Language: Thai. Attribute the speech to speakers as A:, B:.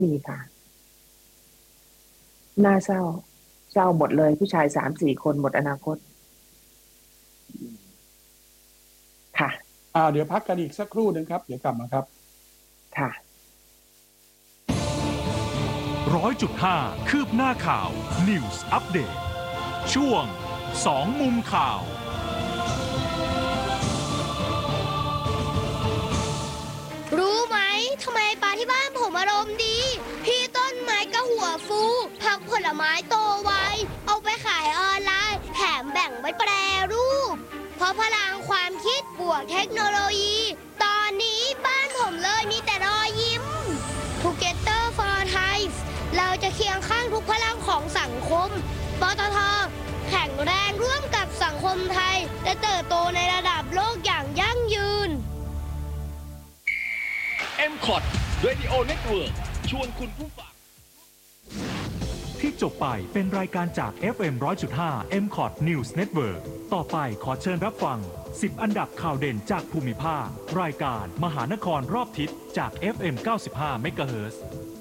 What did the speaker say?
A: มีค่ะน่าเศร้าเศร้าหมดเลยผู้ชาย3-4 คนหมดอนาคตค่ะ
B: เดี๋ยวพักกันอีกสักครู่หนึ่งครับเดี๋ยวกลับมาครับ
A: ค่ะ
C: 100.5คืบหน้าข่าว News Update ช่วง2มุมข่าว
D: รู้ไหมทำไมปลาที่บ้านผมอารมณ์ดีพี่ต้นไม้ก็หัวฟูผักผลไม้โตไวเอาไปขายออนไลน์แถมแบ่งไว้แปรรูปเพราะพลังความคิดบวกเทคโนโลยีตอนนี้บ้านผมเลยมีแต่รอยยิ้ม Together for Thai เราจะเคียงข้างทุกพลังของสังคมปตท.แข็งแรงร่วมกับสังคมไทยและเติบโตในระดับโลกอย่างยั่งยืน
E: M-Cot Radio Network ชวนคุณผู้ฟัง
C: ที่จบไปเป็นรายการจาก FM 100.5 MCOT News Network ต่อไปขอเชิญรับฟัง10อันดับข่าวเด่นจากภูมิภาครายการมหานครรอบทิศจาก FM 95 MHz